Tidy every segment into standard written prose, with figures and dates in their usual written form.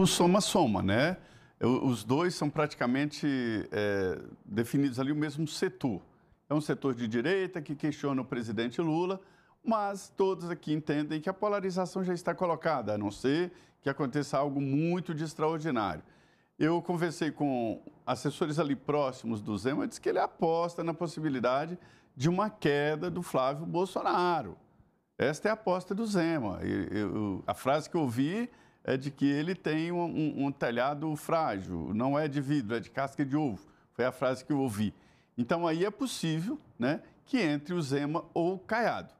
soma-soma, né? Os dois são praticamente definidos ali o mesmo setor. É um setor de direita que questiona o presidente Lula, mas todos aqui entendem que a polarização já está colocada, a não ser que aconteça algo muito de extraordinário. Eu conversei com assessores ali próximos do Zema, disse que ele aposta na possibilidade de uma queda do Flávio Bolsonaro. Esta é a aposta do Zema. A frase que eu ouvi é de que ele tem um telhado frágil, não é de vidro, é de casca de ovo. Foi a frase que eu ouvi. Então, aí é possível, né, que entre o Zema ou o Caiado.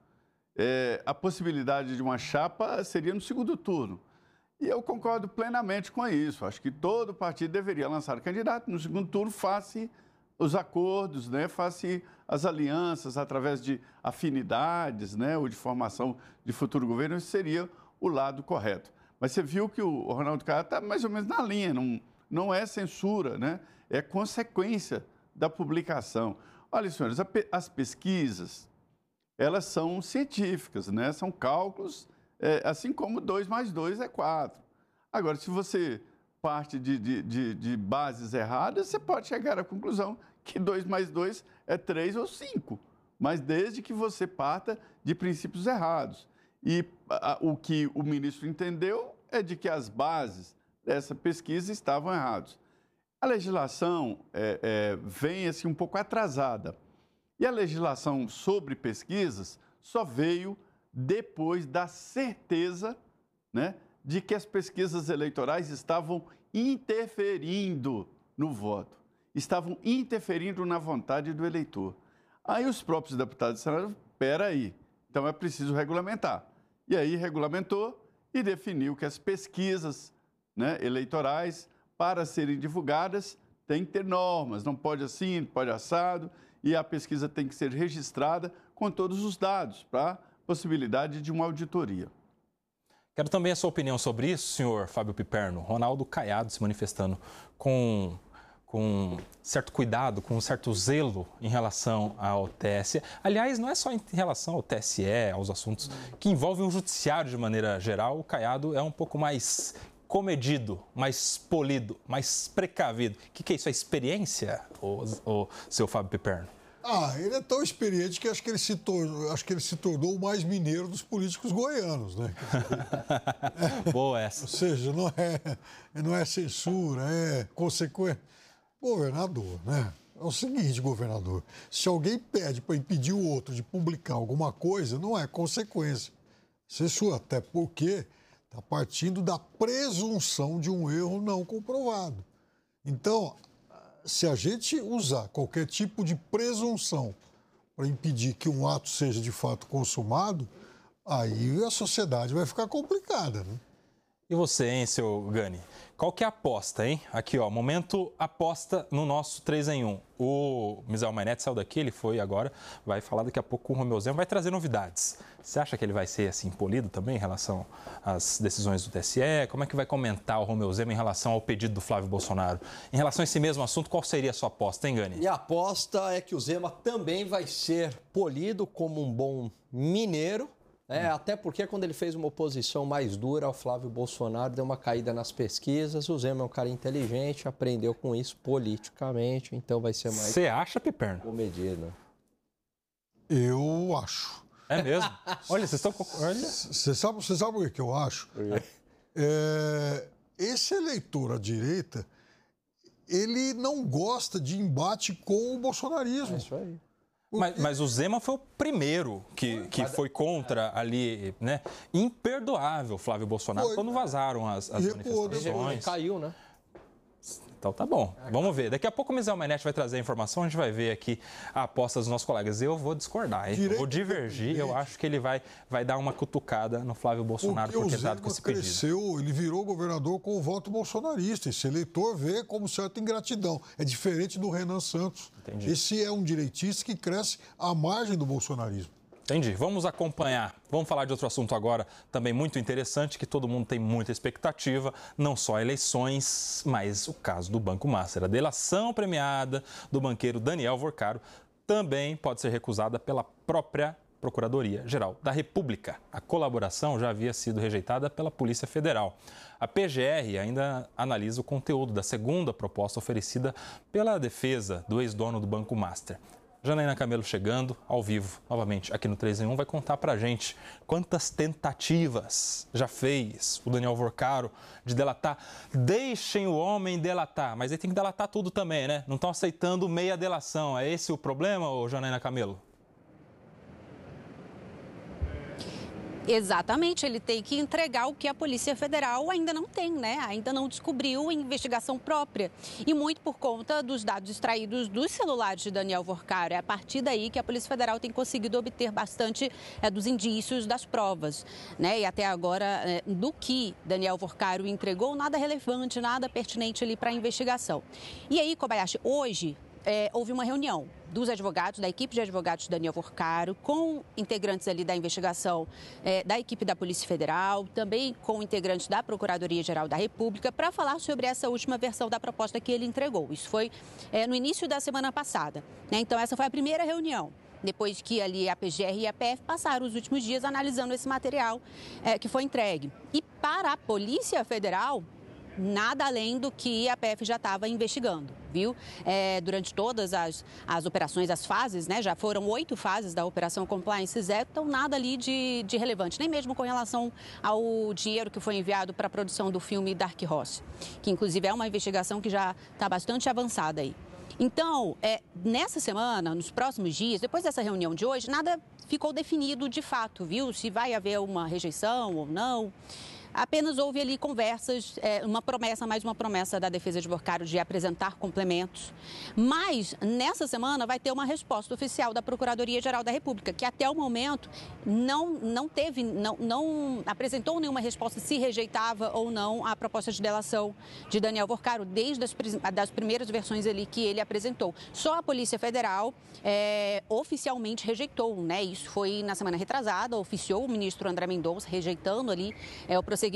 A possibilidade de uma chapa seria no segundo turno. E eu concordo plenamente com isso. Acho que todo partido deveria lançar candidato no segundo turno, face os acordos, né, face as alianças através de afinidades, né, ou de formação de futuro governo. Isso seria o lado correto. Mas você viu que o Ronaldo Caiado está mais ou menos na linha, não é censura, né? É consequência da publicação. Olha, senhores, as pesquisas, elas são científicas, né? São cálculos, assim como 2 mais 2 é 4. Agora, se você parte de bases erradas, você pode chegar à conclusão que 2 mais 2 é 3 ou 5, mas desde que você parta de princípios errados. E o que o ministro entendeu é de que as bases dessa pesquisa estavam erradas. A legislação vem assim, um pouco atrasada. E a legislação sobre pesquisas só veio depois da certeza, né, de que as pesquisas eleitorais estavam interferindo no voto, estavam interferindo na vontade do eleitor. Aí os próprios deputados disseram, espera aí, então é preciso regulamentar. E aí regulamentou e definiu que as pesquisas, né, eleitorais, para serem divulgadas, tem que ter normas, não pode assim, não pode assado, e a pesquisa tem que ser registrada com todos os dados, para a possibilidade de uma auditoria. Quero também a sua opinião sobre isso, senhor Fábio Piperno. Ronaldo Caiado se manifestando com certo cuidado, com certo zelo em relação ao TSE. Aliás, não é só em relação ao TSE, aos assuntos que envolvem o judiciário de maneira geral. O Caiado é um pouco mais comedido, mais polido, mais precavido. O que é isso? É experiência, o seu Fábio Piperno? Ele é tão experiente que acho que ele se tornou o mais mineiro dos políticos goianos, né? Boa essa. Ou seja, não é censura, é consequência. Governador, né? É o seguinte, governador, se alguém pede para impedir o outro de publicar alguma coisa, não é consequência. Censura, até porque está partindo da presunção de um erro não comprovado. Então, se a gente usar qualquer tipo de presunção para impedir que um ato seja de fato consumado, aí a sociedade vai ficar complicada, né? E você, hein, seu Gani? Qual que é a aposta, hein? Aqui, ó, momento aposta no nosso 3 em 1. O Misael Mainetti saiu daqui, ele foi agora, vai falar daqui a pouco com o Romeu Zema, vai trazer novidades. Você acha que ele vai ser, assim, polido também em relação às decisões do TSE? Como é que vai comentar o Romeu Zema em relação ao pedido do Flávio Bolsonaro? Em relação a esse mesmo assunto, qual seria a sua aposta, hein, Gani? E a aposta é que o Zema também vai ser polido como um bom mineiro. Até porque quando ele fez uma oposição mais dura ao Flávio Bolsonaro, deu uma caída nas pesquisas. O Zema é um cara inteligente, aprendeu com isso politicamente, então vai ser mais... Você acha, Piperno? Comedido. Eu acho. É mesmo? Olha, vocês estão... Você sabe o que eu acho? Esse eleitor à direita, ele não gosta de embate com o bolsonarismo. É isso aí. Mas o Zema foi o primeiro que foi contra ali, né? Imperdoável, Flávio Bolsonaro, quando vazaram as manifestações. Ele caiu, né? Então tá bom, vamos ver. Daqui a pouco o Misael Mainetti vai trazer a informação, a gente vai ver aqui a aposta dos nossos colegas. Eu vou discordar, hein? Vou divergir, eu acho que ele vai dar uma cutucada no Flávio Bolsonaro por ter dado com esse pedido. Cresceu, ele virou governador com o voto bolsonarista. Esse eleitor vê como certa ingratidão. É diferente do Renan Santos. Entendi. Esse é um direitista que cresce à margem do bolsonarismo. Entendi. Vamos acompanhar. Vamos falar de outro assunto agora, também muito interessante, que todo mundo tem muita expectativa, não só eleições, mas o caso do Banco Master. A delação premiada do banqueiro Daniel Vorcaro também pode ser recusada pela própria Procuradoria-Geral da República. A colaboração já havia sido rejeitada pela Polícia Federal. A PGR ainda analisa o conteúdo da segunda proposta oferecida pela defesa do ex-dono do Banco Master. Janaína Camelo chegando ao vivo, novamente, aqui no 3 em 1, vai contar pra gente quantas tentativas já fez o Daniel Vorcaro de delatar. Deixem o homem delatar, mas ele tem que delatar tudo também, né? Não estão aceitando meia delação. É esse o problema, ô Janaína Camelo? Exatamente, ele tem que entregar o que a Polícia Federal ainda não tem, né? Ainda não descobriu investigação própria. E muito por conta dos dados extraídos dos celulares de Daniel Vorcaro. É a partir daí que a Polícia Federal tem conseguido obter bastante dos indícios das provas, né? E até agora, do que Daniel Vorcaro entregou, nada relevante, nada pertinente ali para a investigação. E aí, Kobayashi, hoje houve uma reunião dos advogados, da equipe de advogados de Daniel Vorcaro, com integrantes ali da investigação da equipe da Polícia Federal, também com integrantes da Procuradoria-Geral da República, para falar sobre essa última versão da proposta que ele entregou. Isso foi no início da semana passada, né? Então, essa foi a primeira reunião. Depois que ali a PGR e a PF passaram os últimos dias analisando esse material que foi entregue. E para a Polícia Federal, nada além do que a PF já estava investigando, viu? Durante todas as operações, as fases, né? Já foram 8 fases da Operação Compliance Zero, então nada ali de relevante, nem mesmo com relação ao dinheiro que foi enviado para a produção do filme Dark Horse, que inclusive é uma investigação que já está bastante avançada aí. Então, nessa semana, nos próximos dias, depois dessa reunião de hoje, nada ficou definido de fato, viu? Se vai haver uma rejeição ou não. Apenas houve ali conversas, mais uma promessa da defesa de Vorcaro de apresentar complementos. Mas, nessa semana, vai ter uma resposta oficial da Procuradoria-Geral da República, que até o momento não apresentou nenhuma resposta se rejeitava ou não a proposta de delação de Daniel Vorcaro, desde das primeiras versões ali que ele apresentou. Só a Polícia Federal oficialmente rejeitou, né? Isso foi na semana retrasada, oficiou o ministro André Mendonça, rejeitando ali o prosseguimento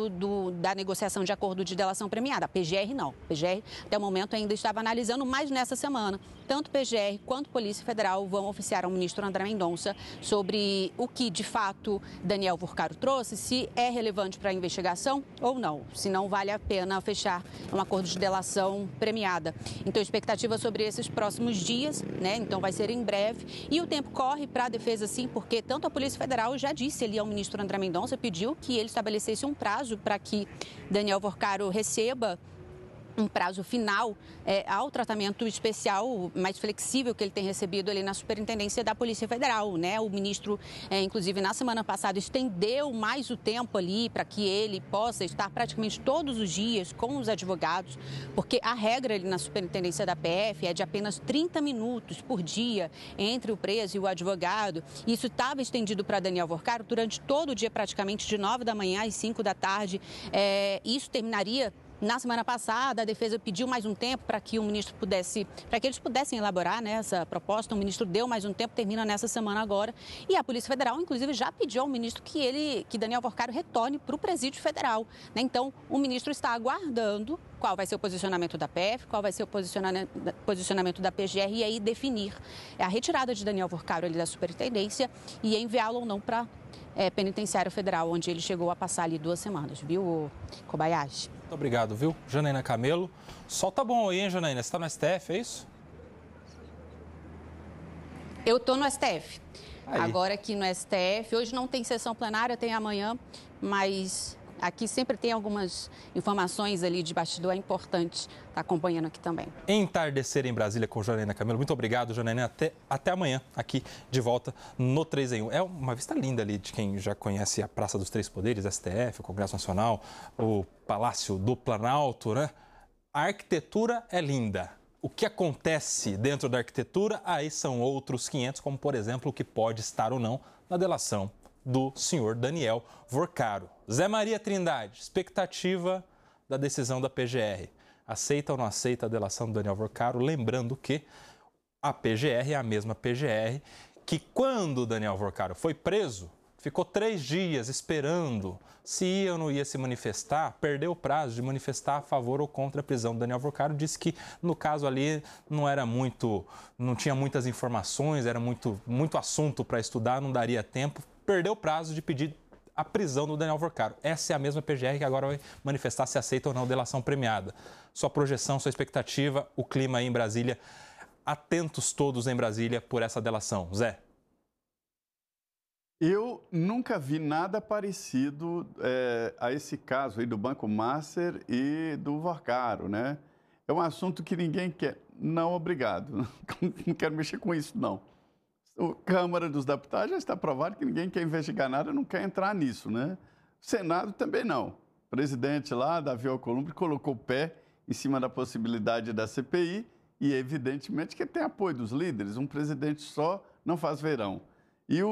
da negociação de acordo de delação premiada. A PGR não. A PGR, até o momento, ainda estava analisando, mas nessa semana, tanto PGR quanto Polícia Federal vão oficiar ao ministro André Mendonça sobre o que, de fato, Daniel Vorcaro trouxe, se é relevante para a investigação ou não, se não vale a pena fechar um acordo de delação premiada. Então, expectativa sobre esses próximos dias, né? Então, vai ser em breve. E o tempo corre para a defesa, sim, porque tanto a Polícia Federal já disse ali ao ministro André Mendonça, pediu que ele estabelecesse um prazo para que Daniel Vorcaro receba um prazo final ao tratamento especial, mais flexível que ele tem recebido ali na Superintendência da Polícia Federal, né? O ministro, inclusive, na semana passada, estendeu mais o tempo ali para que ele possa estar praticamente todos os dias com os advogados, porque a regra ali na Superintendência da PF é de apenas 30 minutos por dia entre o preso e o advogado. Isso estava estendido para Daniel Vorcaro durante todo o dia, praticamente de 9 da manhã às 5 da tarde. Isso terminaria na semana passada. A defesa pediu mais um tempo para que eles pudessem elaborar, né, essa proposta. O ministro deu mais um tempo, termina nessa semana agora. E a Polícia Federal, inclusive, já pediu ao ministro que Daniel Vorcaro retorne para o Presídio Federal, né? Então, o ministro está aguardando qual vai ser o posicionamento da PF, qual vai ser o posicionamento da PGR e aí definir a retirada de Daniel Vorcaro ali da superintendência e enviá-lo ou não para penitenciário federal, onde ele chegou a passar ali 2 semanas, viu, Kobayashi? Muito obrigado, viu? Janaína Camelo. Sol tá bom aí, hein, Janaína? Você está no STF, é isso? Eu estou no STF. Aí. Agora aqui no STF. Hoje não tem sessão plenária, tem amanhã, mas aqui sempre tem algumas informações ali de bastidor. É importante estar acompanhando aqui também. Entardecer em Brasília com Janaína Camelo. Muito obrigado, Janaína. Até amanhã, aqui de volta no 3 em 1. É uma vista linda ali de quem já conhece a Praça dos Três Poderes, STF, o Congresso Nacional, o Palácio do Planalto, né? A arquitetura é linda. O que acontece dentro da arquitetura, aí são outros 500, como, por exemplo, o que pode estar ou não na delação do senhor Daniel Vorcaro. Zé Maria Trindade, expectativa da decisão da PGR. Aceita ou não aceita a delação do Daniel Vorcaro? Lembrando que a PGR é a mesma PGR que, quando o Daniel Vorcaro foi preso, ficou 3 dias esperando se ia ou não ia se manifestar, perdeu o prazo de manifestar a favor ou contra a prisão do Daniel Alvorcaro, disse que no caso ali não tinha muitas informações, era muito assunto para estudar, não daria tempo, perdeu o prazo de pedir a prisão do Daniel Alvorcaro. Essa é a mesma PGR que agora vai manifestar se aceita ou não delação premiada. Sua projeção, sua expectativa, o clima aí em Brasília, atentos todos em Brasília por essa delação. Zé? Eu nunca vi nada parecido a esse caso aí do Banco Master e do Alvorcaro, né? É um assunto que ninguém quer. Não, obrigado. Não quero mexer com isso, não. A Câmara dos Deputados já está provado que ninguém quer investigar nada, não quer entrar nisso, né? O Senado também não. O presidente lá, Davi Alcolumbre, colocou o pé em cima da possibilidade da CPI e, evidentemente, que tem apoio dos líderes. Um presidente só não faz verão. E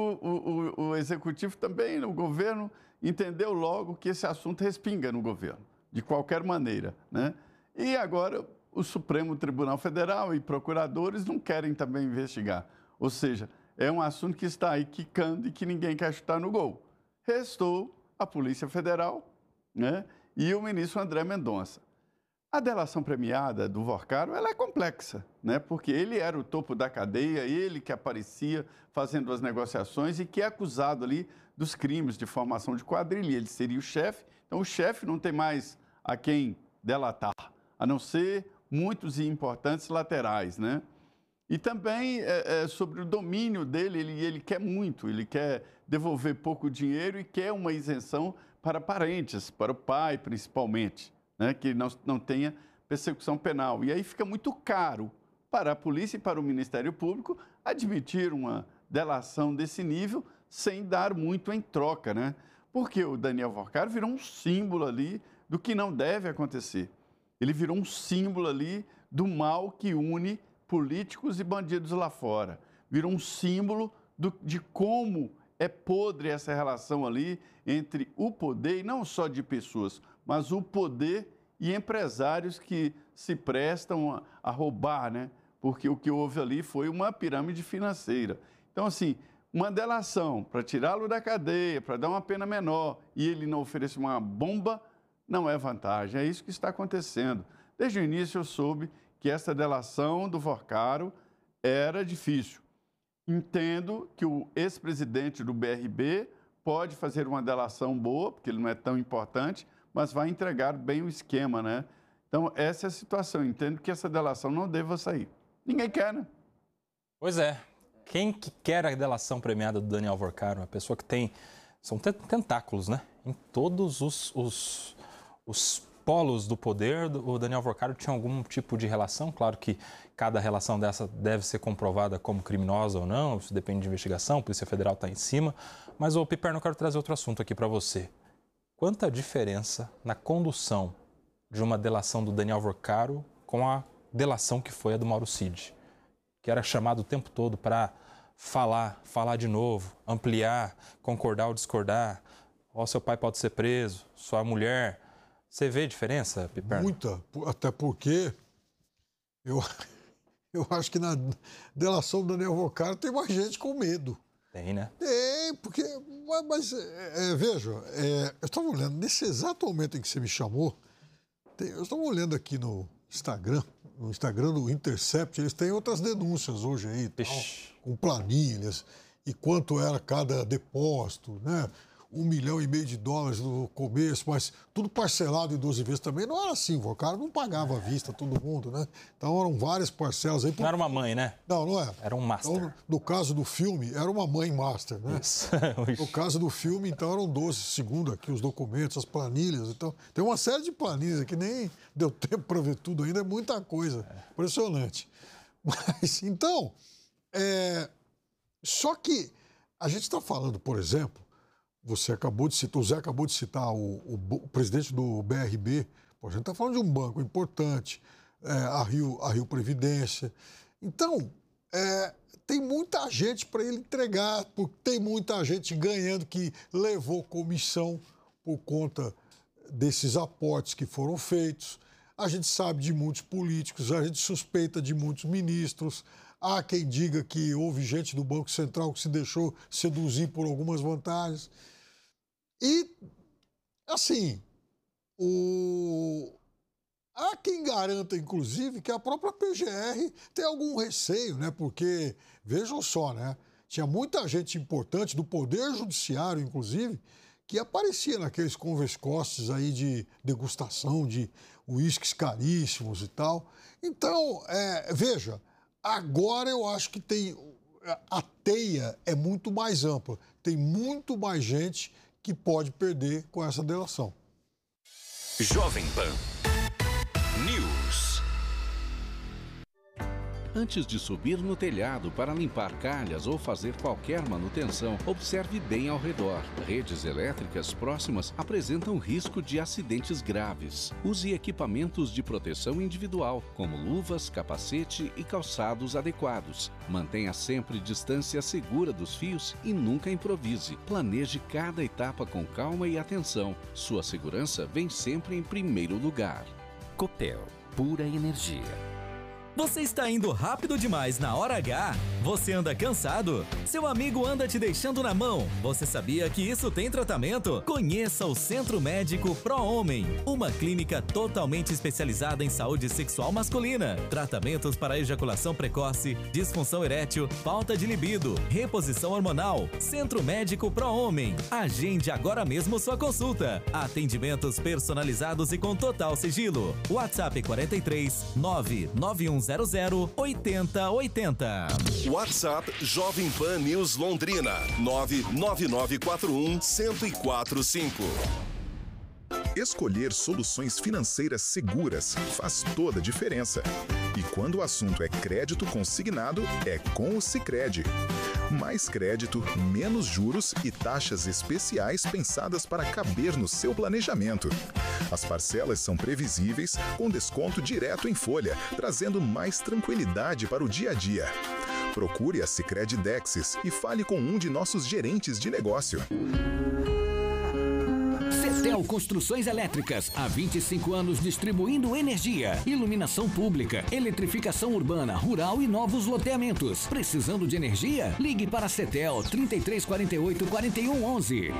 o Executivo também, o governo, entendeu logo que esse assunto respinga no governo, de qualquer maneira, né? E agora o Supremo Tribunal Federal e procuradores não querem também investigar. Ou seja, é um assunto que está aí quicando e que ninguém quer chutar no gol. Restou a Polícia Federal, né, e o ministro André Mendonça. A delação premiada do Alvorcaro, ela é complexa, né, porque ele era o topo da cadeia, ele que aparecia fazendo as negociações e que é acusado ali dos crimes de formação de quadrilha. Ele seria o chefe, então o chefe não tem mais a quem delatar, a não ser muitos e importantes laterais, né? E também sobre o domínio dele, ele quer muito, ele quer devolver pouco dinheiro e quer uma isenção para parentes, para o pai principalmente, né, que não tenha persecução penal. E aí fica muito caro para a polícia e para o Ministério Público admitir uma delação desse nível sem dar muito em troca, né? Porque o Daniel Alvorcaro virou um símbolo ali do que não deve acontecer. Ele virou um símbolo ali do mal que une políticos e bandidos lá fora. Virou um símbolo de como é podre essa relação ali entre o poder, e não só de pessoas, mas o poder e empresários que se prestam a roubar, né? Porque o que houve ali foi uma pirâmide financeira. Então, assim, uma delação para tirá-lo da cadeia, para dar uma pena menor, e ele não oferecer uma bomba, não é vantagem. É isso que está acontecendo. Desde o início eu soube que essa delação do Alvorcaro era difícil. Entendo que o ex-presidente do BRB pode fazer uma delação boa, porque ele não é tão importante, mas vai entregar bem o esquema, né? Então, essa é a situação. Entendo que essa delação não deva sair. Ninguém quer, né? Pois é. Quem que quer a delação premiada do Daniel Alvorcaro? Uma pessoa que tem... São tentáculos, né? Em todos os polos do poder, o Daniel Alvorcaro tinha algum tipo de relação. Claro que cada relação dessa deve ser comprovada como criminosa ou não, isso depende de investigação, a Polícia Federal está em cima. Mas, Piperno, eu quero trazer outro assunto aqui para você. Quanta diferença na condução de uma delação do Daniel Alvorcaro com a delação que foi a do Mauro Cid, que era chamado o tempo todo para falar de novo, ampliar, concordar ou discordar. Ó, seu pai pode ser preso, sua mulher... Você vê diferença, Piperno? Muita, até porque eu acho que na delação do Daniel Alvorcaro tem mais gente com medo. Tem, né? Tem, porque... Mas veja, eu estava olhando, nesse exato momento em que você me chamou, eu estava olhando aqui no Instagram do Intercept, eles têm outras denúncias hoje aí, tal, com planilhas, e quanto era cada depósito, né? $1,5 milhão no começo, mas tudo parcelado em 12 vezes também. Não era assim, o cara não pagava à vista todo mundo, né? Então eram várias parcelas aí. Não era uma mãe, né? Não era. Era um master. Então, no caso do filme, era uma mãe master, né? Isso. No caso do filme, então, eram 12, segundo aqui os documentos, as planilhas. Então, tem uma série de planilhas que nem deu tempo para ver tudo ainda, é muita coisa. Impressionante. Mas, então, só que a gente está falando, por exemplo, o Zé acabou de citar o presidente do BRB. Pô, a gente está falando de um banco importante, a Rio Previdência. Então, tem muita gente para ele entregar, porque tem muita gente ganhando que levou comissão por conta desses aportes que foram feitos. A gente sabe de muitos políticos, a gente suspeita de muitos ministros, Há quem diga que houve gente do Banco Central que se deixou seduzir por algumas vantagens. E, assim, há quem garanta, inclusive, que a própria PGR tem algum receio, né? Porque, vejam só, né? Tinha muita gente importante, do Poder Judiciário, inclusive, que aparecia naqueles converscostes aí de degustação de uísques caríssimos e tal. Então, veja, agora eu acho que a teia é muito mais ampla. Tem muito mais gente que pode perder com essa delação. Jovem Pan News. Antes de subir no telhado para limpar calhas ou fazer qualquer manutenção, observe bem ao redor. Redes elétricas próximas apresentam risco de acidentes graves. Use equipamentos de proteção individual, como luvas, capacete e calçados adequados. Mantenha sempre distância segura dos fios e nunca improvise. Planeje cada etapa com calma e atenção. Sua segurança vem sempre em primeiro lugar. Copel, pura energia. Você está indo rápido demais na hora H? Você anda cansado? Seu amigo anda te deixando na mão? Você sabia que isso tem tratamento? Conheça o Centro Médico Pro Homem, uma clínica totalmente especializada em saúde sexual masculina. Tratamentos para ejaculação precoce, disfunção erétil, falta de libido, reposição hormonal. Centro Médico Pro Homem. Agende agora mesmo sua consulta. Atendimentos personalizados e com total sigilo. WhatsApp 43 99100 8080. WhatsApp Jovem Pan News Londrina 99941-1045. Escolher soluções financeiras seguras faz toda a diferença. E quando o assunto é crédito consignado, é com o Sicredi. Mais crédito, menos juros e taxas especiais pensadas para caber no seu planejamento. As parcelas são previsíveis, com desconto direto em folha, trazendo mais tranquilidade para o dia a dia. Procure a Sicredi Dexis e fale com um de nossos gerentes de negócio. Cetel Construções Elétricas, há 25 anos distribuindo energia, iluminação pública, eletrificação urbana, rural e novos loteamentos. Precisando de energia? Ligue para a Cetel 3348 4111.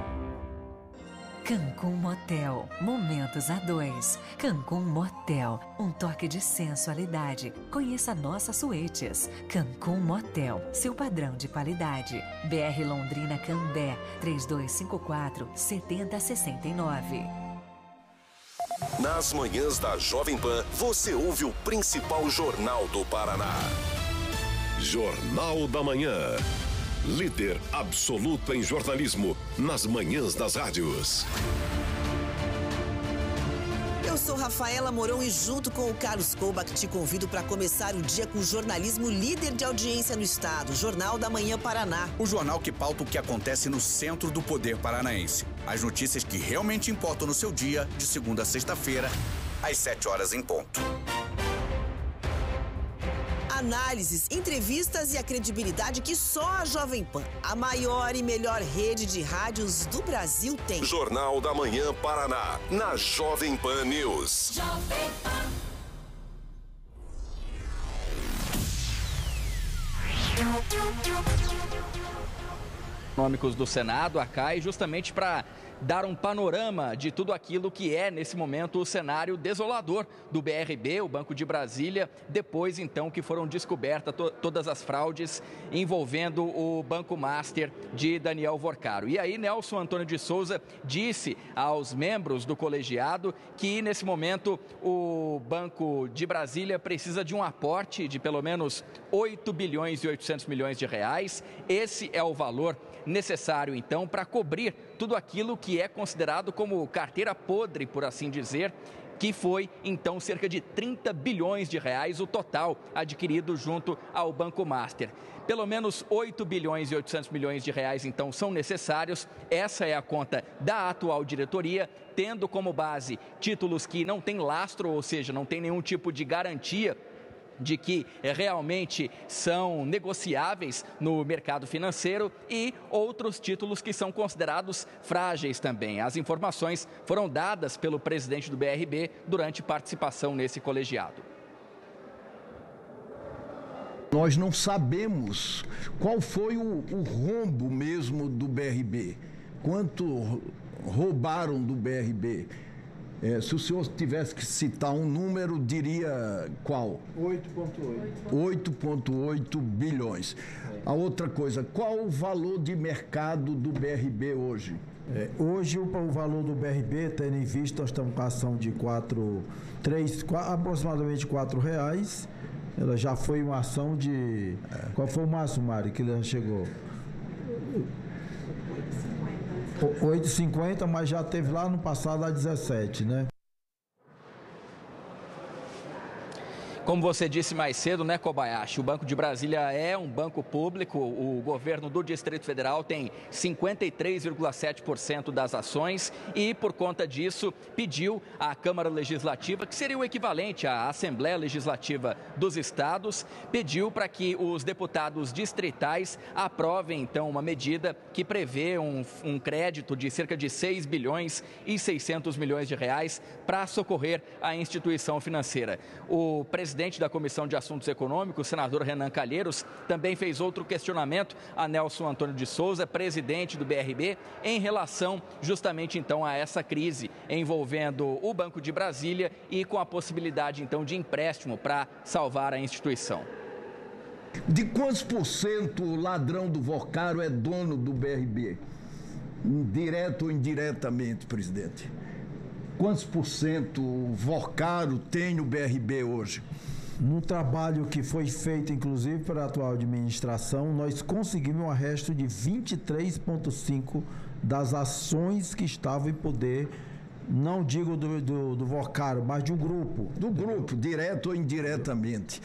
Cancún Motel, momentos a dois. Cancún Motel, um toque de sensualidade. Conheça nossas suítes. Cancún Motel, seu padrão de qualidade. BR Londrina Cambé, 3254-7069. Nas manhãs da Jovem Pan, você ouve o principal jornal do Paraná. Jornal da Manhã. Líder absoluto em jornalismo nas manhãs das rádios. Eu sou Rafaela Mourão e junto com o Carlos Koubach te convido para começar o dia com o jornalismo líder de audiência no estado, Jornal da Manhã Paraná. O jornal que pauta o que acontece no centro do poder paranaense. As notícias que realmente importam no seu dia, de segunda a sexta-feira, às 7 horas em ponto. Análises, entrevistas e a credibilidade que só a Jovem Pan, a maior e melhor rede de rádios do Brasil, tem. Jornal da Manhã Paraná, na Jovem Pan News. Jovem Pan. Econômicos do Senado, a CAI, justamente para dar um panorama de tudo aquilo que é, nesse momento, o cenário desolador do BRB, o Banco de Brasília, depois, então, que foram descobertas todas as fraudes envolvendo o Banco Master de Daniel Vorcaro. E aí, Nelson Antônio de Souza disse aos membros do colegiado que, nesse momento, o Banco de Brasília precisa de um aporte de pelo menos 8 bilhões e 800 milhões de reais. Esse é o valor necessário, então, para cobrir tudo aquilo que é considerado como carteira podre, por assim dizer, que foi, então, cerca de 30 bilhões de reais o total adquirido junto ao Banco Master. Pelo menos 8 bilhões e 800 milhões de reais, então, são necessários. Essa é a conta da atual diretoria, tendo como base títulos que não têm lastro, ou seja, não tem nenhum tipo de garantia de que realmente são negociáveis no mercado financeiro e outros títulos que são considerados frágeis também. As informações foram dadas pelo presidente do BRB durante participação nesse colegiado. nós não sabemos qual foi o rombo mesmo do BRB, quanto roubaram do BRB. Se o senhor tivesse que citar um número, diria qual? 8,8 bilhões. A outra coisa, qual o valor de mercado do BRB hoje? Hoje o valor do BRB, tendo em vista, nós estamos com a ação de aproximadamente R$4. Ela já foi uma ação de... Qual foi o máximo, Mário, que ele já chegou? 8,50, mas já teve lá no passado a 17, né? Como você disse mais cedo, né, Kobayashi, o Banco de Brasília é um banco público, o governo do Distrito Federal tem 53,7% das ações e, por conta disso, pediu à Câmara Legislativa, que seria o equivalente à Assembleia Legislativa dos Estados, pediu para que os deputados distritais aprovem, então, uma medida que prevê um crédito de cerca de 6 bilhões e 600 milhões de reais para socorrer a instituição financeira. O presidente da Comissão de Assuntos Econômicos, o senador Renan Calheiros, também fez outro questionamento a Nelson Antônio de Souza, presidente do BRB, em relação justamente então a essa crise envolvendo o Banco de Brasília e com a possibilidade então de empréstimo para salvar a instituição. De quantos por cento o ladrão do Vocaro é dono do BRB? Direto ou indiretamente, presidente? Quantos por cento o Vocaro tem no BRB hoje? No trabalho que foi feito, inclusive, pela atual administração, nós conseguimos um arresto de 23,5% das ações que estavam em poder, não digo do Vocaro, mas de um grupo. Do grupo, direto ou indiretamente.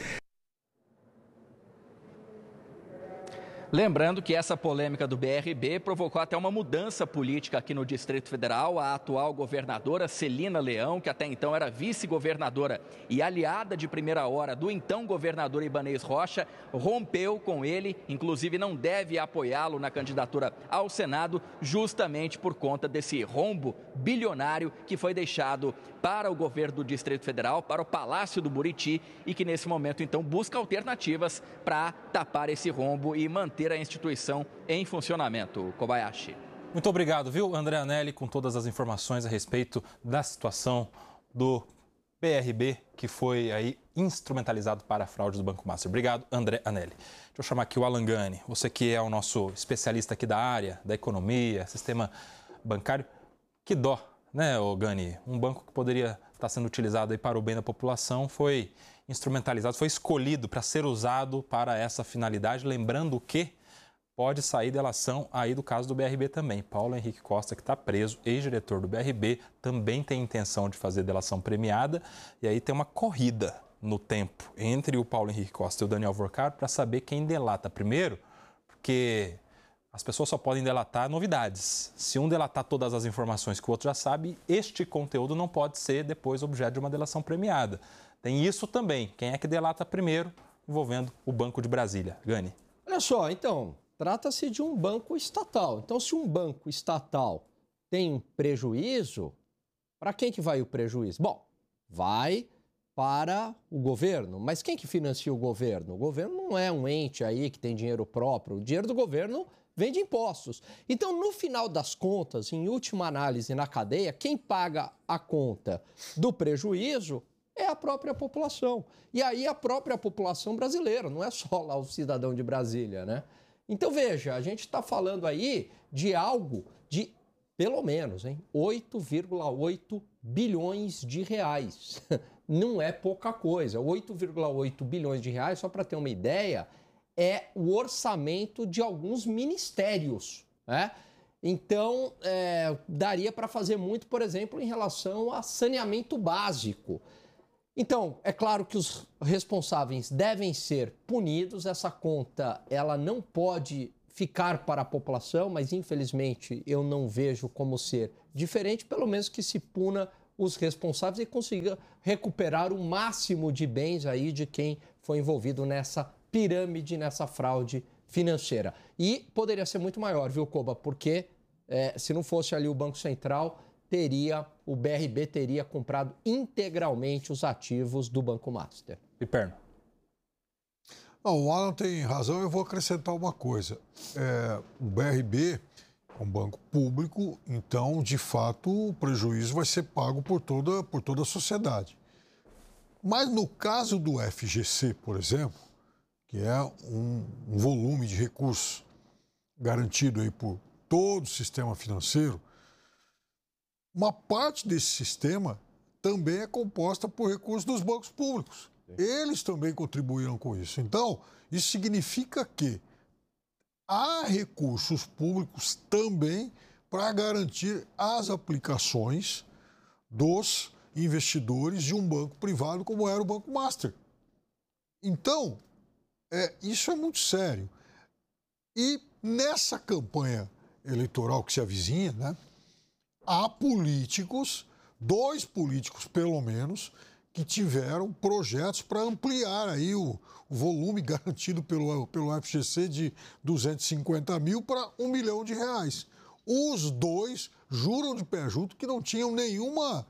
Lembrando que essa polêmica do BRB provocou até uma mudança política aqui no Distrito Federal. A atual governadora Celina Leão, que até então era vice-governadora e aliada de primeira hora do então governador Ibanez Rocha, rompeu com ele, inclusive não deve apoiá-lo na candidatura ao Senado, justamente por conta desse rombo bilionário que foi deixado para o governo do Distrito Federal, para o Palácio do Buriti, e que nesse momento então busca alternativas para tapar esse rombo e manter a instituição em funcionamento. Kobayashi. Muito obrigado, viu, André Anelli, com todas as informações a respeito da situação do BRB, que foi aí instrumentalizado para a fraude do Banco Master. Obrigado, André Anelli. Deixa eu chamar aqui o Alan Gani, você que é o nosso especialista aqui da área, da economia, sistema bancário. Que dó, né, Gani? Um banco que poderia estar sendo utilizado aí para o bem da população foi instrumentalizado, foi escolhido para ser usado para essa finalidade, lembrando que pode sair delação aí do caso do BRB também. Paulo Henrique Costa, que está preso, ex-diretor do BRB, também tem intenção de fazer delação premiada, e aí tem uma corrida no tempo entre o Paulo Henrique Costa e o Daniel Vocaro para saber quem delata primeiro, porque as pessoas só podem delatar novidades. Se um delatar todas as informações que o outro já sabe, este conteúdo não pode ser depois objeto de uma delação premiada. Tem isso também. Quem é que delata primeiro, envolvendo o Banco de Brasília? Gani. Olha só, então, trata-se de um banco estatal. Então, se um banco estatal tem um prejuízo, para quem que vai o prejuízo? Bom, vai para o governo. Mas quem que financia o governo? O governo não é um ente aí que tem dinheiro próprio. O dinheiro do governo vem de impostos. Então, no final das contas, em última análise na cadeia, quem paga a conta do prejuízo é a própria população. E aí a própria população brasileira, não é só lá o cidadão de Brasília, né? Então, veja, a gente está falando aí de algo de, pelo menos, 8,8 bilhões de reais. Não é pouca coisa. 8,8 bilhões de reais, só para ter uma ideia, é o orçamento de alguns ministérios, né? Então, daria para fazer muito, por exemplo, em relação a saneamento básico. Então, é claro que os responsáveis devem ser punidos, essa conta ela não pode ficar para a população, mas infelizmente eu não vejo como ser diferente, pelo menos que se puna os responsáveis e consiga recuperar o máximo de bens aí de quem foi envolvido nessa pirâmide, nessa fraude financeira. E poderia ser muito maior, viu, Koba? Porque se não fosse ali o Banco Central, o BRB teria comprado integralmente os ativos do Banco Master. Piperno. Não, o Alan tem razão, eu vou acrescentar uma coisa. O BRB é um banco público, então, de fato, o prejuízo vai ser pago por toda a sociedade. Mas no caso do FGC, por exemplo, que é um volume de recursos garantido aí por todo o sistema financeiro, uma parte desse sistema também é composta por recursos dos bancos públicos. Eles também contribuíram com isso. Então, isso significa que há recursos públicos também para garantir as aplicações dos investidores de um banco privado como era o Banco Master. Então, isso é muito sério. E nessa campanha eleitoral que se avizinha, né, há políticos, 2 políticos pelo menos, que tiveram projetos para ampliar aí o volume garantido pelo FGC de 250 mil para R$1 milhão. Os 2 juram de pé junto que não tinham nenhuma...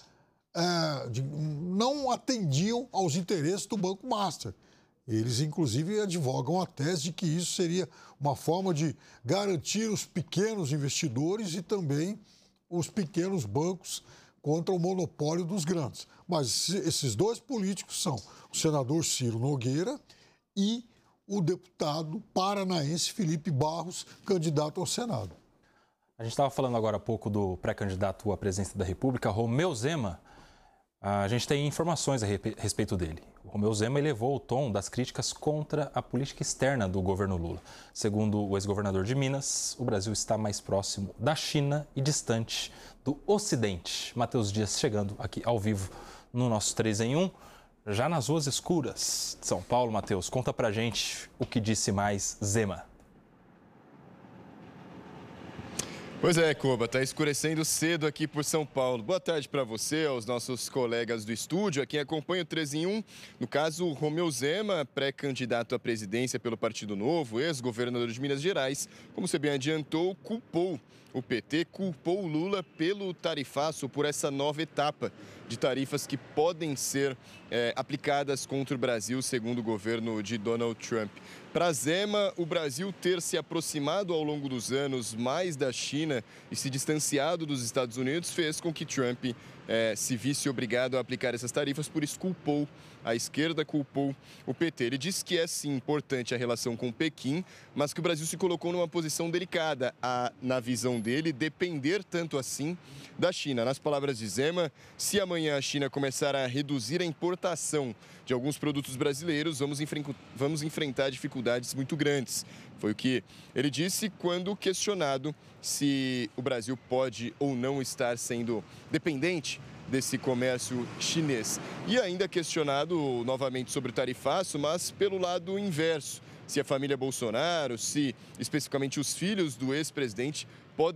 não atendiam aos interesses do Banco Master. Eles, inclusive, advogam a tese de que isso seria uma forma de garantir os pequenos investidores e também os pequenos bancos contra o monopólio dos grandes. Mas esses 2 políticos são o senador Ciro Nogueira e o deputado paranaense Felipe Barros, candidato ao Senado. A gente estava falando agora há pouco do pré-candidato à presidência da República, Romeu Zema. A gente tem informações a respeito dele. O Romeu Zema elevou o tom das críticas contra a política externa do governo Lula. Segundo o ex-governador de Minas, o Brasil está mais próximo da China e distante do Ocidente. Matheus Dias chegando aqui ao vivo no nosso 3 em 1, já nas ruas escuras de São Paulo. Matheus, conta pra gente o que disse mais Zema. Pois é, Koba, está escurecendo cedo aqui por São Paulo. Boa tarde para você, aos nossos colegas do estúdio, a quem acompanha o 3 em 1. No caso, Romeu Zema, pré-candidato à presidência pelo Partido Novo, ex-governador de Minas Gerais, como você bem adiantou, culpou o PT, culpou o Lula pelo tarifaço, por essa nova etapa de tarifas que podem ser aplicadas contra o Brasil, segundo o governo de Donald Trump. Para Zema, o Brasil ter se aproximado ao longo dos anos mais da China e se distanciado dos Estados Unidos fez com que Trump se visse obrigado a aplicar essas tarifas, por isso culpou a esquerda, culpou o PT. Ele disse que é sim importante a relação com Pequim, mas que o Brasil se colocou numa posição delicada na visão dele, depender tanto assim da China. Nas palavras de Zema, se amanhã a China começar a reduzir a importação de alguns produtos brasileiros, vamos enfrentar dificuldades muito grandes. Foi o que ele disse quando questionado se o Brasil pode ou não estar sendo dependente desse comércio chinês. E ainda questionado novamente sobre o tarifaço, mas pelo lado inverso. Se a família Bolsonaro, se especificamente os filhos do ex-presidente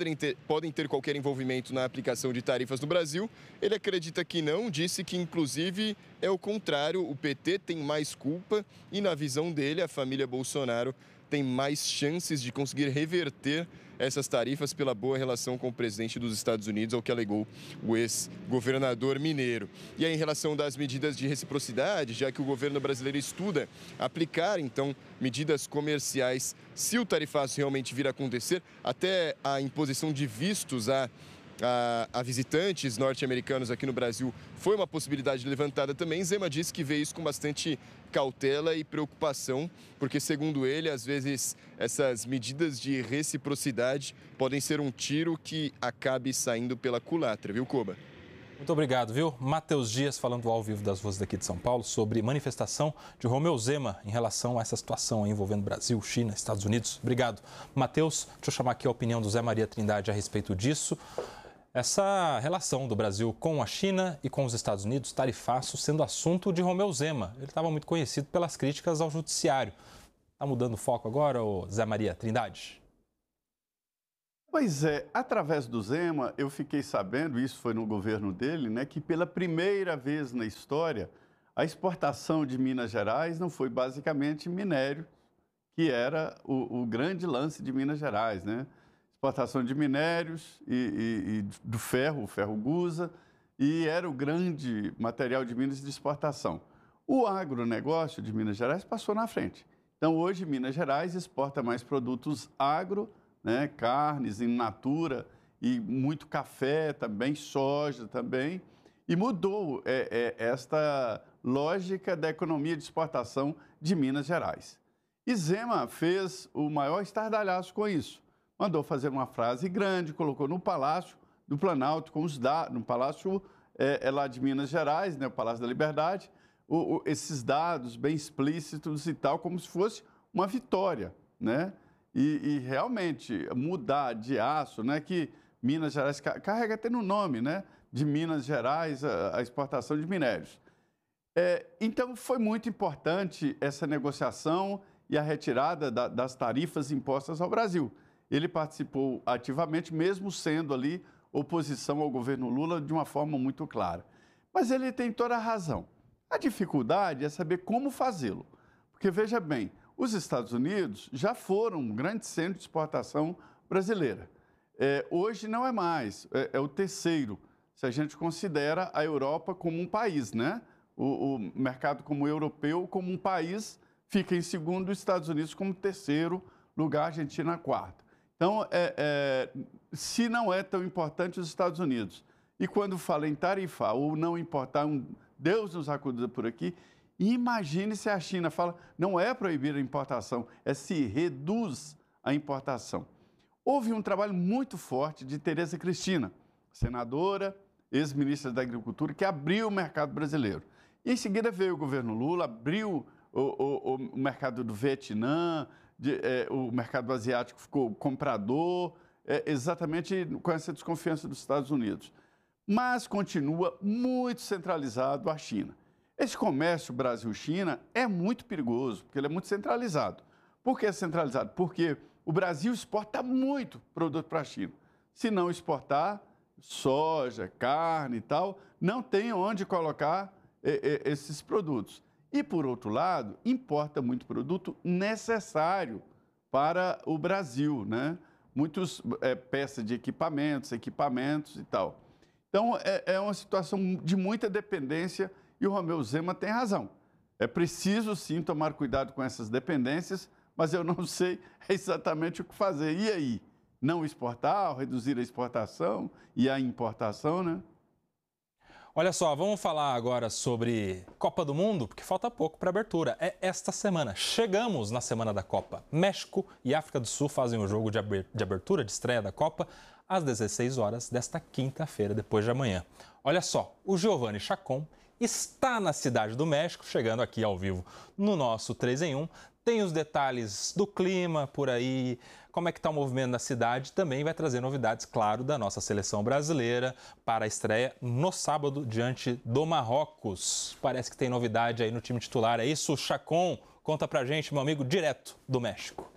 podem ter qualquer envolvimento na aplicação de tarifas no Brasil, ele acredita que não, disse que inclusive é o contrário, o PT tem mais culpa e na visão dele a família Bolsonaro tem mais chances de conseguir reverter essas tarifas pela boa relação com o presidente dos Estados Unidos, ao que alegou o ex-governador mineiro. E aí, em relação das medidas de reciprocidade, já que o governo brasileiro estuda aplicar, então, medidas comerciais, se o tarifaço realmente vir a acontecer, até a imposição de vistos a visitantes norte-americanos aqui no Brasil foi uma possibilidade levantada também. Zema disse que vê isso com bastante cautela e preocupação, porque, segundo ele, às vezes essas medidas de reciprocidade podem ser um tiro que acabe saindo pela culatra, viu, Koba? Muito obrigado, viu? Matheus Dias falando ao vivo das ruas daqui de São Paulo sobre manifestação de Romeu Zema em relação a essa situação envolvendo Brasil, China, Estados Unidos. Obrigado, Matheus. Deixa eu chamar aqui a opinião do Zé Maria Trindade a respeito disso. Essa relação do Brasil com a China e com os Estados Unidos, tarifaço, sendo assunto de Romeu Zema. Ele estava muito conhecido pelas críticas ao judiciário. Está mudando o foco agora, ô Zé Maria Trindade? Pois é, através do Zema, eu fiquei sabendo, isso foi no governo dele, né, que pela primeira vez na história, a exportação de Minas Gerais não foi basicamente minério, que era o grande lance de Minas Gerais, né? Exportação de minérios e do ferro, o ferro Gusa, e era o grande material de Minas de exportação. O agronegócio de Minas Gerais passou na frente. Então, hoje, Minas Gerais exporta mais produtos agro, né, carnes in natura e muito café também, soja também. E mudou esta lógica da economia de exportação de Minas Gerais. E Zema fez o maior estardalhaço com isso. Mandou fazer uma frase grande, colocou no Palácio do Planalto, com os dados, no Palácio lá de Minas Gerais, né, o Palácio da Liberdade, esses dados bem explícitos e tal, como se fosse uma vitória, né? E realmente mudar de aço, né, que Minas Gerais carrega até no nome, né, de Minas Gerais a exportação de minérios. Então foi muito importante essa negociação e a retirada das tarifas impostas ao Brasil. Ele participou ativamente, mesmo sendo ali oposição ao governo Lula de uma forma muito clara. Mas ele tem toda a razão. A dificuldade é saber como fazê-lo. Porque, veja bem, os Estados Unidos já foram um grande centro de exportação brasileira. Hoje não é mais, é o terceiro, se a gente considera a Europa como um país, né? O mercado como europeu, como um país, fica em segundo, os Estados Unidos como terceiro lugar, a Argentina quarto. Então, se não é tão importante os Estados Unidos, e quando fala em tarifar ou não importar, Deus nos acuda por aqui, imagine se a China fala, não é proibir a importação, é se reduz a importação. Houve um trabalho muito forte de Tereza Cristina, senadora, ex-ministra da Agricultura, que abriu o mercado brasileiro. E em seguida veio o governo Lula, abriu o mercado do Vietnã, o mercado asiático ficou comprador, exatamente com essa desconfiança dos Estados Unidos. Mas continua muito centralizado a China. Esse comércio Brasil-China é muito perigoso, porque ele é muito centralizado. Por que é centralizado? Porque o Brasil exporta muito produto para a China. Se não exportar soja, carne e tal, não tem onde colocar esses produtos. E, por outro lado, importa muito produto necessário para o Brasil, né? Muitas peças de equipamentos e tal. Então, é uma situação de muita dependência e o Romeu Zema tem razão. É preciso, sim, tomar cuidado com essas dependências, mas eu não sei exatamente o que fazer. E aí? Não exportar, reduzir a exportação e a importação, né? Olha só, vamos falar agora sobre Copa do Mundo, porque falta pouco para a abertura. É esta semana. Chegamos na semana da Copa. México e África do Sul fazem o jogo de abertura, de estreia da Copa, às 16 horas desta quinta-feira, depois de amanhã. Olha só, o Giovanni Chacon está na Cidade do México, chegando aqui ao vivo no nosso 3 em 1. Tem os detalhes do clima por aí, como é que está o movimento na cidade. Também vai trazer novidades, claro, da nossa seleção brasileira para a estreia no sábado diante do Marrocos. Parece que tem novidade aí no time titular. É isso, Chacon? Conta pra gente, meu amigo, direto do México.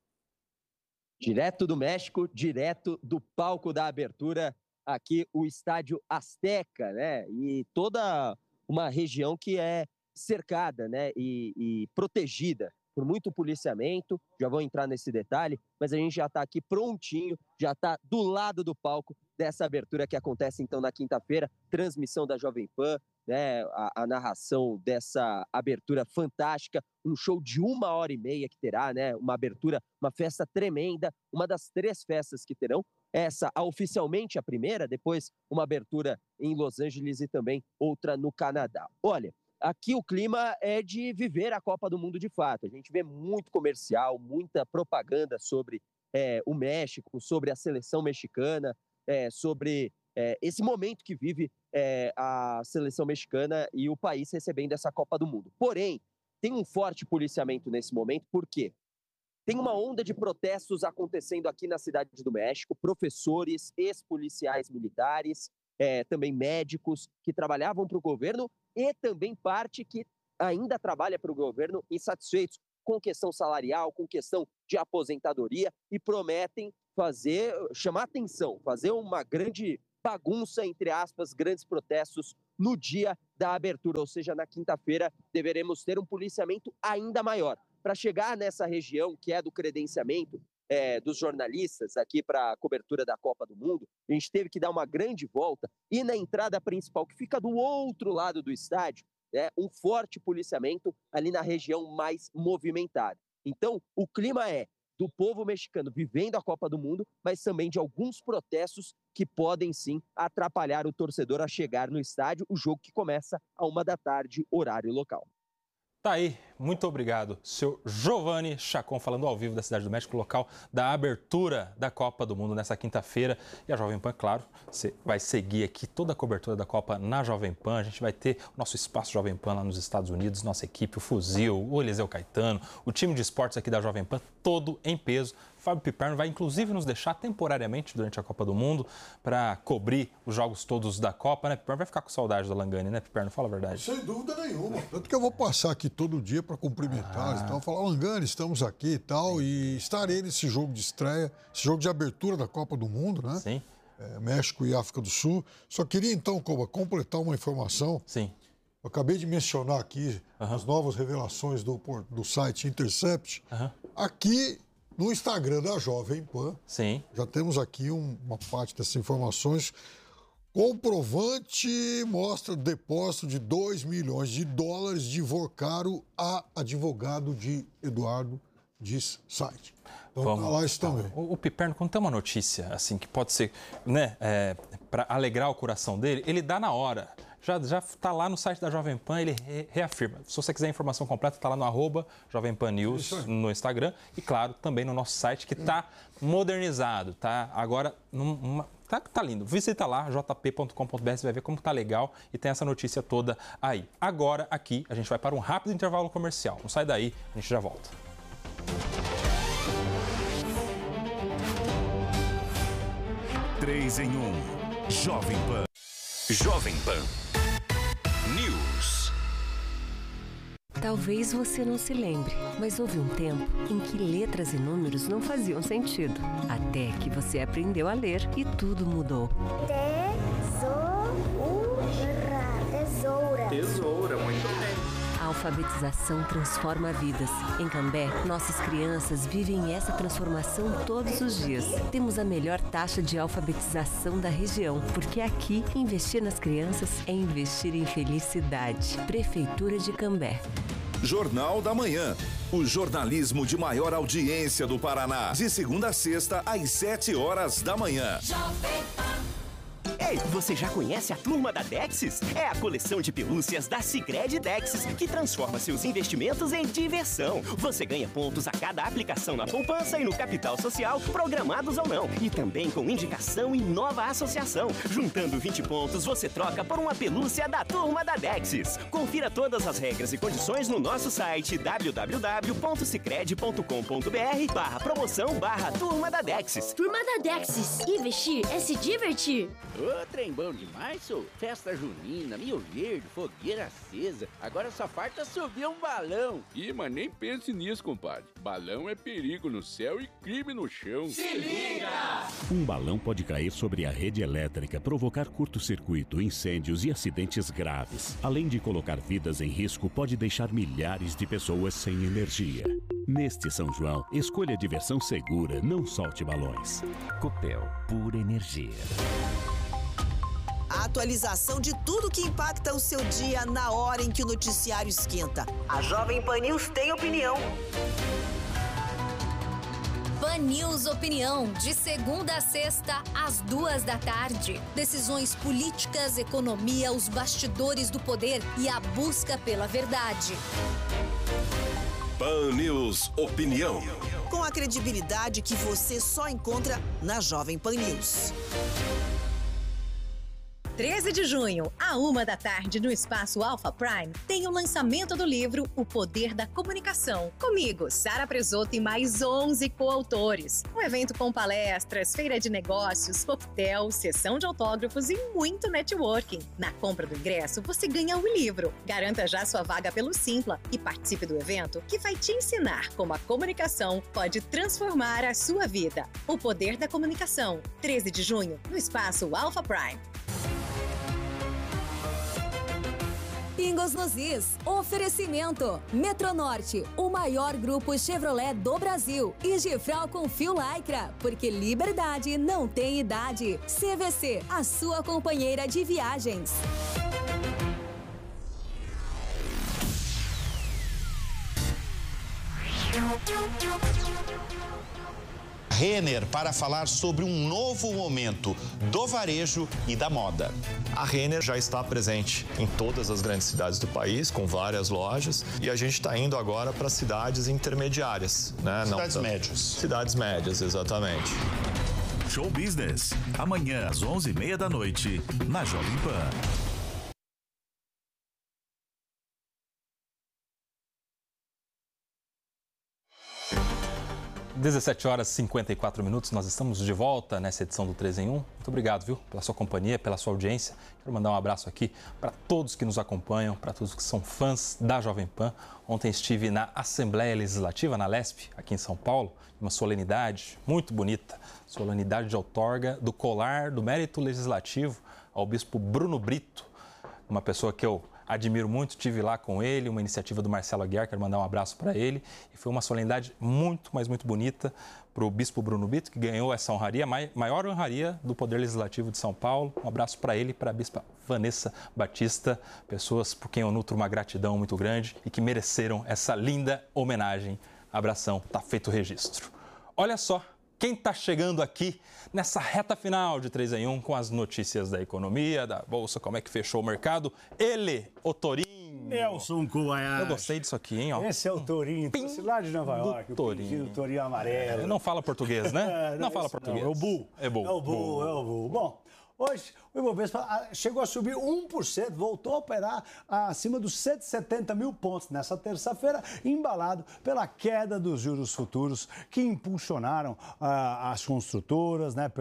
Direto do México, direto do palco da abertura, aqui o Estádio Azteca, né? E toda uma região que é cercada, né? E protegida por muito policiamento, já vou entrar nesse detalhe, mas a gente já está aqui prontinho, já está do lado do palco dessa abertura que acontece então na quinta-feira, transmissão da Jovem Pan, né, a narração dessa abertura fantástica, um show de 1h30 que terá, né, uma abertura, uma festa tremenda, uma das 3 festas que terão, essa oficialmente a primeira, depois uma abertura em Los Angeles e também outra no Canadá. Olha, aqui o clima é de viver a Copa do Mundo de fato. A gente vê muito comercial, muita propaganda sobre o México, sobre a seleção mexicana, sobre esse momento que vive a seleção mexicana e o país recebendo essa Copa do Mundo. Porém, tem um forte policiamento nesse momento, por quê? Tem uma onda de protestos acontecendo aqui na Cidade do México, professores, ex-policiais militares, também médicos que trabalhavam para o governo e também parte que ainda trabalha para o governo insatisfeitos com questão salarial, com questão de aposentadoria e prometem chamar atenção, fazer uma grande bagunça, entre aspas, grandes protestos no dia da abertura, ou seja, na quinta-feira deveremos ter um policiamento ainda maior. Para chegar nessa região que é do credenciamento dos jornalistas aqui para a cobertura da Copa do Mundo, a gente teve que dar uma grande volta e na entrada principal, que fica do outro lado do estádio, um forte policiamento ali na região mais movimentada. Então, o clima é do povo mexicano vivendo a Copa do Mundo, mas também de alguns protestos que podem sim atrapalhar o torcedor a chegar no estádio, o jogo que começa à 13h, horário local. Tá aí, muito obrigado, seu Giovanni Chacon, falando ao vivo da Cidade do México, local da abertura da Copa do Mundo nessa quinta-feira. E a Jovem Pan, claro, você vai seguir aqui toda a cobertura da Copa na Jovem Pan. A gente vai ter o nosso espaço Jovem Pan lá nos Estados Unidos, nossa equipe, o Fuzil, o Eliseu Caetano, o time de esportes aqui da Jovem Pan, todo em peso. Fábio Piperno vai inclusive nos deixar temporariamente durante a Copa do Mundo para cobrir os jogos todos da Copa, né, Piperno? Vai ficar com saudade do Langani, né, Piperno? Fala a verdade. Sem dúvida nenhuma. Tanto que eu vou passar aqui todo dia para cumprimentar e tal, falar, Langani, estamos aqui e tal, e estarei nesse jogo de estreia, esse jogo de abertura da Copa do Mundo, né? Sim. México e África do Sul. Só queria então, Coba, completar uma informação. Sim. Eu acabei de mencionar aqui as novas revelações do site Intercept. Aqui no Instagram da Jovem Pan, sim, já temos aqui uma parte dessas informações. Comprovante mostra o depósito de $2 milhões de Vorcaro a advogado de Eduardo, diz site. Então tá lá isso também. O Piperno, quando tem uma notícia assim que pode ser, né, para alegrar o coração dele, ele dá na hora. Já está lá no site da Jovem Pan, ele reafirma. Se você quiser informação completa, está lá no @Jovem Pan News no Instagram e, claro, também no nosso site, que está modernizado, tá? Agora, tá lindo. Visita lá, jp.com.br, você vai ver como tá legal e tem essa notícia toda aí. Agora, aqui, a gente vai para um rápido intervalo comercial. Não sai daí, a gente já volta. Três em 1. Jovem Pan. Jovem Pan News. Talvez você não se lembre, mas houve um tempo em que letras e números não faziam sentido. Até que você aprendeu a ler e tudo mudou. Tesoura, muito bem. A alfabetização transforma vidas. Em Cambé, nossas crianças vivem essa transformação todos os dias. Temos a melhor taxa de alfabetização da região, porque aqui, investir nas crianças é investir em felicidade. Prefeitura de Cambé. Jornal da Manhã. O jornalismo de maior audiência do Paraná. De segunda a sexta, às 7h da manhã. Ei, você já conhece a Turma da Dexis? É a coleção de pelúcias da Sicredi Dexis, que transforma seus investimentos em diversão. Você ganha pontos a cada aplicação na poupança e no capital social, programados ou não. E também com indicação em nova associação. Juntando 20 pontos, você troca por uma pelúcia da Turma da Dexis. Confira todas as regras e condições no nosso site www.sicredi.com.br/promoção/Turma da Dexis. Turma da Dexis. Investir é se divertir. Ô, trem bom demais, sou. Festa junina, Milho Verde, fogueira acesa. Agora só falta subir um balão. Ih, mas nem pense nisso, compadre. Balão é perigo no céu e crime no chão. Se liga! Um balão pode cair sobre a rede elétrica, provocar curto-circuito, incêndios e acidentes graves. Além de colocar vidas em risco, pode deixar milhares de pessoas sem energia. Neste São João, escolha diversão segura, não solte balões. Copel, pura energia. A atualização de tudo que impacta o seu dia na hora em que o noticiário esquenta. A Jovem Pan News tem opinião. Pan News Opinião, de segunda a sexta, às 14h. Decisões políticas, economia, os bastidores do poder e a busca pela verdade. Pan News Opinião. Com a credibilidade que você só encontra na Jovem Pan News. 13 de junho, à 13h, no Espaço Alpha Prime, tem o lançamento do livro O Poder da Comunicação. Comigo, Sara Presoto e mais 11 coautores. Um evento com palestras, feira de negócios, coquetel, sessão de autógrafos e muito networking. Na compra do ingresso, você ganha o livro. Garanta já sua vaga pelo Simpla e participe do evento que vai te ensinar como a comunicação pode transformar a sua vida. O Poder da Comunicação, 13 de junho, no Espaço Alpha Prime. Pingos nos Is. Oferecimento. Metronorte, o maior grupo Chevrolet do Brasil. E Gifral com fio Lycra, porque liberdade não tem idade. CVC, a sua companheira de viagens. Renner para falar sobre um novo momento do varejo e da moda. A Renner já está presente em todas as grandes cidades do país, com várias lojas, e a gente está indo agora para cidades intermediárias, né? Cidades médias. Cidades médias, exatamente. Show Business, amanhã às 11h30 da noite, na Jovem Pan. 17 horas e 54 minutos, nós estamos de volta nessa edição do 3 em 1. Muito obrigado, viu, pela sua companhia, pela sua audiência. Quero mandar um abraço aqui para todos que nos acompanham, para todos que são fãs da Jovem Pan. Ontem estive na Assembleia Legislativa, na LESP, aqui em São Paulo, uma solenidade muito bonita, solenidade de outorga do colar do Mérito Legislativo ao bispo Bruno Brito, uma pessoa que eu admiro muito, estive lá com ele, uma iniciativa do Marcelo Aguiar, quero mandar um abraço para ele. E foi uma solenidade muito, mas muito bonita para o bispo Bruno Brito, que ganhou essa honraria, maior honraria do Poder Legislativo de São Paulo. Um abraço para ele e para a bispa Vanessa Batista, pessoas por quem eu nutro uma gratidão muito grande e que mereceram essa linda homenagem. Abração, tá feito o registro. Olha só quem está chegando aqui nessa reta final de 3 em 1 com as notícias da economia, da Bolsa, como é que fechou o mercado. Ele, o Torinho. Nelson Kobayashi. Eu gostei disso aqui, hein? Ó. Esse é o Torinho, trouxe lá de Nova York. Torinho. O Torinho amarelo. Não fala português, né? Não fala português. Não, é o Bull. É Bull. É o Bull. Bom, hoje o Ibovespa chegou a subir 1%, voltou a operar acima dos 170 mil pontos nessa terça-feira, embalado pela queda dos juros futuros que impulsionaram as construtoras, né,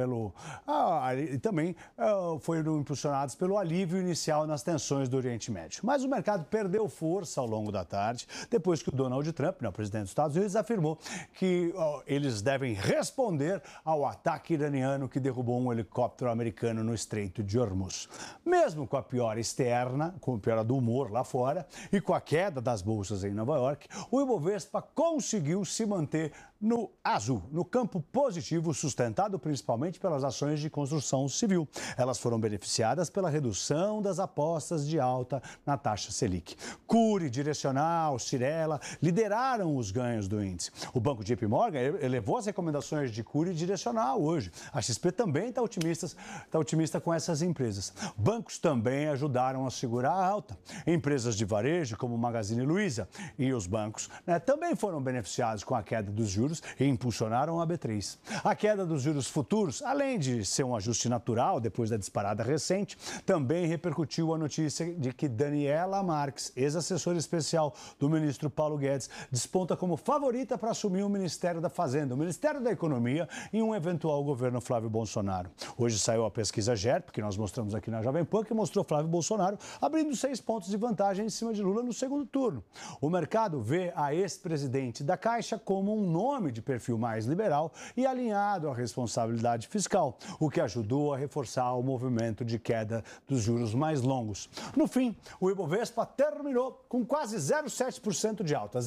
e também foram impulsionados pelo alívio inicial nas tensões do Oriente Médio. Mas o mercado perdeu força ao longo da tarde, depois que o Donald Trump, né, o presidente dos Estados Unidos, afirmou que eles devem responder ao ataque iraniano que derrubou um helicóptero americano no Estreito de Hormuz. Mesmo com a piora externa, com a piora do humor lá fora e com a queda das bolsas em Nova York, o Ibovespa conseguiu se manter no azul, no campo positivo, sustentado principalmente pelas ações de construção civil. Elas foram beneficiadas pela redução das apostas de alta na taxa Selic. Cury, Direcional, Cirela lideraram os ganhos do índice. O banco JP Morgan elevou as recomendações de Cury e Direcional hoje. A XP também está otimista com essas empresas. Bancos também ajudaram a segurar a alta. Empresas de varejo, como Magazine Luiza e os bancos, também foram beneficiados com a queda dos juros e impulsionaram a B3. A queda dos juros futuros, além de ser um ajuste natural depois da disparada recente, também repercutiu a notícia de que Daniela Marques, ex-assessora especial do ministro Paulo Guedes, desponta como favorita para assumir o Ministério da Fazenda, o Ministério da Economia, em um eventual governo Flávio Bolsonaro. Hoje saiu a pesquisa GERP, que nós mostramos aqui na Jovem Pan, que mostrou Flávio Bolsonaro abrindo 6 pontos de vantagem em cima de Lula no segundo turno. O mercado vê a ex-presidente da Caixa como um nome de perfil mais liberal e alinhado à responsabilidade fiscal, o que ajudou a reforçar o movimento de queda dos juros mais longos. No fim, o Ibovespa terminou com quase 0,7% de alta,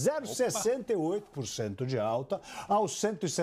0,68% de alta, aos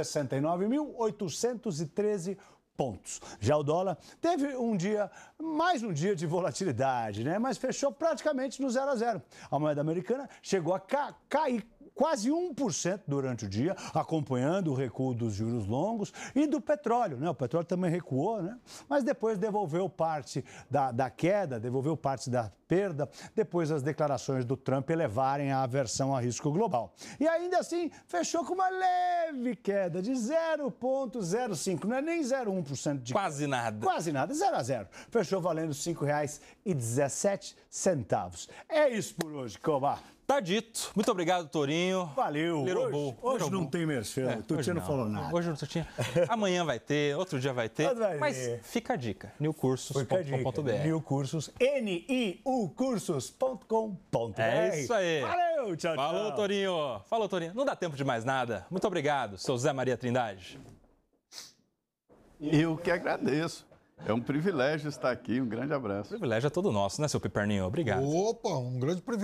169.813 pontos. Já o dólar teve mais um dia de volatilidade, né? Mas fechou praticamente no 0 a 0. A moeda americana chegou a cair quase 1% durante o dia, acompanhando o recuo dos juros longos e do petróleo, né? O petróleo também recuou, né? Mas depois devolveu parte da queda, devolveu parte da perda, depois das declarações do Trump elevarem a aversão a risco global. E ainda assim, fechou com uma leve queda de 0,05, não é nem 0,1% de quase nada. Quase nada, 0 a 0. Fechou valendo R$ 5,17. É isso por hoje, Koba. Tá dito. Muito obrigado, Torinho. Valeu. Hoje não tem merchan. Tutinha não falou nada. Hoje não Tutinha. Amanhã vai ter, outro dia vai ter. Mas fica a dica. newcursos.com.br. Newcursos, niucursos.com.br. É isso aí. Valeu, tchau, tchau. Falou, Torinho. Falou, Torinho. Não dá tempo de mais nada. Muito obrigado, seu Zé Maria Trindade. Eu que agradeço. É um privilégio estar aqui. Um grande abraço. O privilégio é todo nosso, né, seu Piperninho? Obrigado. Opa, um grande privilégio.